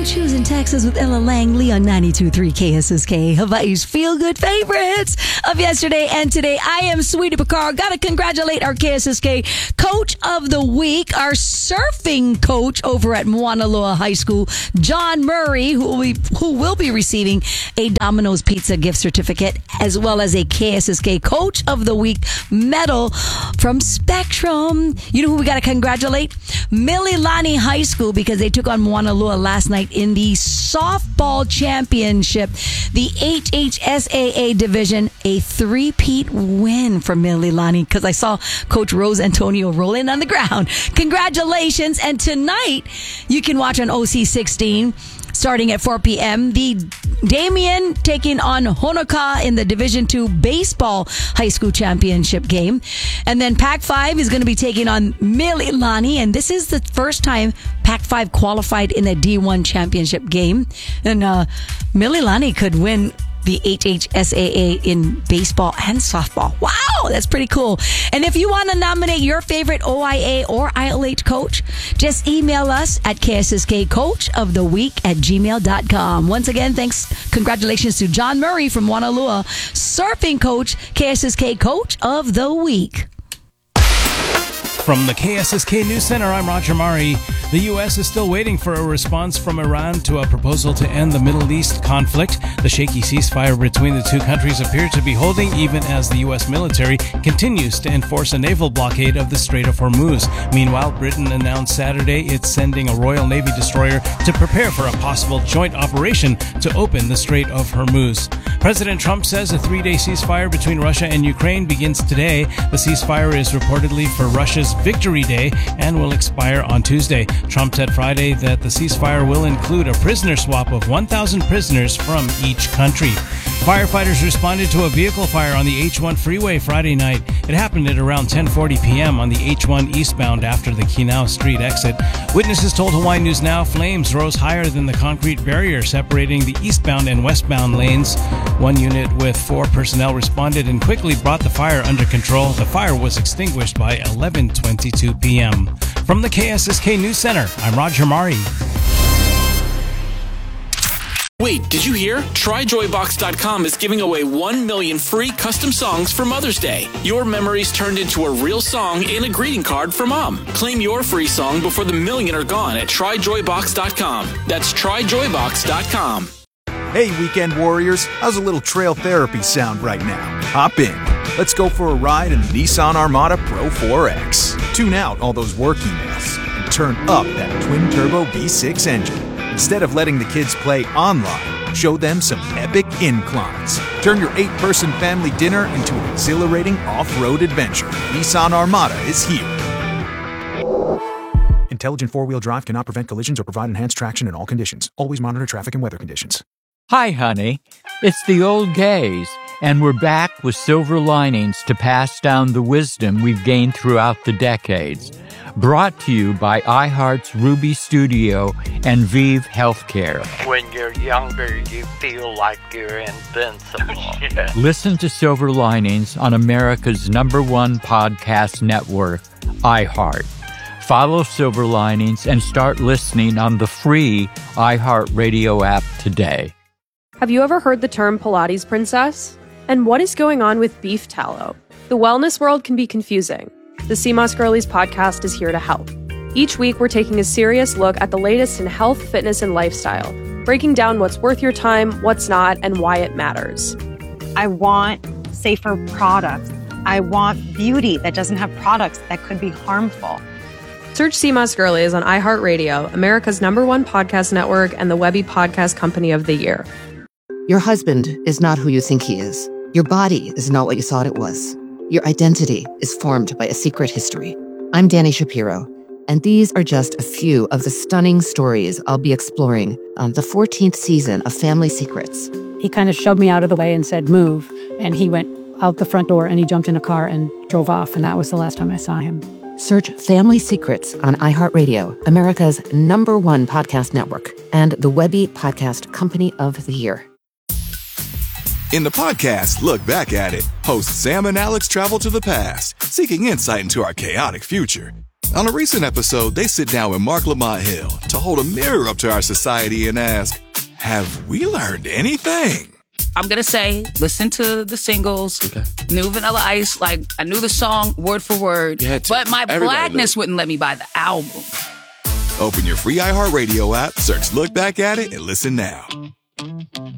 Shoes in Texas with Ella Langley on 92.3 KSSK, Hawaii's feel-good favorites of yesterday and today. I am Sweetie Picard. Got to congratulate our KSSK Coach of the Week, our surfing coach over at Moanaloa High School, John Murray, who will be receiving a Domino's Pizza gift certificate, as well as a KSSK Coach of the Week medal from Spectrum. You know who we got to congratulate? Mililani High School, because they took on Moanaloa last night in the softball championship, the HHSAA division, a three-peat win for Mililani, because I saw Coach Rose Antonio rolling on the ground. Congratulations. And tonight you can watch on OC16 starting at 4 p.m. the Damien taking on Honoka in the Division II baseball high school championship game. And then Pac-5 is going to be taking on Mililani. And this is the first time Pac-5 qualified in a D1 championship game. And Mililani could win the HHSAA in baseball and softball. Wow, that's pretty cool. And if you want to nominate your favorite OIA or ILH coach, just email us at ksskcoachoftheweek@gmail.com. Once again, congratulations to John Murray from Moanaloa, surfing coach, KSSK Coach of the Week. From the KSSK News Center, I'm Roger Mari. The U.S. is still waiting for a response from Iran to a proposal to end the Middle East conflict. The shaky ceasefire between the two countries appears to be holding even as the U.S. military continues to enforce a naval blockade of the Strait of Hormuz. Meanwhile, Britain announced Saturday it's sending a Royal Navy destroyer to prepare for a possible joint operation to open the Strait of Hormuz. President Trump says a three-day ceasefire between Russia and Ukraine begins today. The ceasefire is reportedly for Russia's Victory Day and will expire on Tuesday. Trump said Friday that the ceasefire will include a prisoner swap of 1,000 prisoners from each country. Firefighters responded to a vehicle fire on the H1 freeway Friday night. It happened at around 10:40 p.m. on the H1 eastbound after the Kinau Street exit. Witnesses told Hawaii News Now flames rose higher than the concrete barrier separating the eastbound and westbound lanes. One unit with 4 personnel responded and quickly brought the fire under control. The fire was extinguished by 11:22 p.m. From the KSSK News Center, I'm Roger Mari. Wait, did you hear? TryJoyBox.com is giving away 1 million free custom songs for Mother's Day. Your memories turned into a real song and a greeting card for Mom. Claim your free song before the million are gone at TryJoyBox.com. That's TryJoyBox.com. Hey, weekend warriors, how's a little trail therapy sound right now? Hop in. Let's go for a ride in the Nissan Armada Pro 4X. Tune out all those work emails and turn up that twin-turbo V6 engine. Instead of letting the kids play online, show them some epic inclines. Turn your 8-person family dinner into an exhilarating off-road adventure. Nissan Armada is here. Intelligent four-wheel drive cannot prevent collisions or provide enhanced traction in all conditions. Always monitor traffic and weather conditions. Hi, honey. It's the old gays, and we're back with silver linings to pass down the wisdom we've gained throughout the decades. Brought to you by iHeart's Ruby Studio and Vive Healthcare. When you're younger, you feel like you're invincible. Listen to Silver Linings on America's #1 podcast network, iHeart. Follow Silver Linings and start listening on the free iHeartRadio app today. Have you ever heard the term Pilates princess? And what is going on with beef tallow? The wellness world can be confusing. The CMOS Girlies podcast is here to help. Each week, we're taking a serious look at the latest in health, fitness, and lifestyle, breaking down what's worth your time, what's not, and why it matters. I want safer products. I want beauty that doesn't have products that could be harmful. Search CMOS Girlies on iHeartRadio, America's #1 podcast network, and the Webby Podcast Company of the Year. Your husband is not who you think he is. Your body is not what you thought it was. Your identity is formed by a secret history. I'm Danny Shapiro, and these are just a few of the stunning stories I'll be exploring on the 14th season of Family Secrets. He kind of shoved me out of the way and said, move. And he went out the front door and he jumped in a car and drove off. And that was the last time I saw him. Search Family Secrets on iHeartRadio, America's #1 podcast network, and the Webby Podcast Company of the Year. In the podcast Look Back at It, hosts Sam and Alex travel to the past, seeking insight into our chaotic future. On a recent episode, they sit down with Mark Lamont Hill to hold a mirror up to our society and ask, have we learned anything? I'm going to say, listen to the singles, New Vanilla Ice, like I knew the song word for word, but my blackness wouldn't let me buy the album. Open your free iHeartRadio app, search Look Back at It, and listen now.